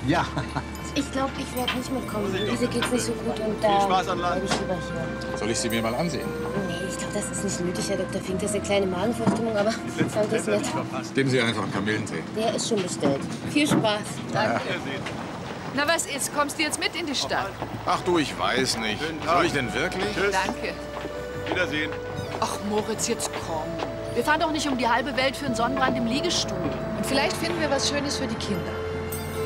Ja. Ich glaube, ich werde nicht mitkommen. Luise geht's nicht so gut und da bleibe ich lieber hier. Soll ich sie mir mal ansehen? Nee, ich glaube, das ist nicht nötig, Herr Dr. Fink. Das ist eine kleine Magenverstimmung, aber danke ist nett. Geben Sie einfach einen Kamillentee. Der ist schon bestellt. Viel Spaß. Danke. Na, was ist? Kommst du jetzt mit in die Stadt? Ach du, ich weiß nicht. Soll ich denn wirklich? Tschüss. Danke. Wiedersehen. Ach, Moritz, jetzt komm. Wir fahren doch nicht um die halbe Welt für einen Sonnenbrand im Liegestuhl. Und vielleicht finden wir was Schönes für die Kinder.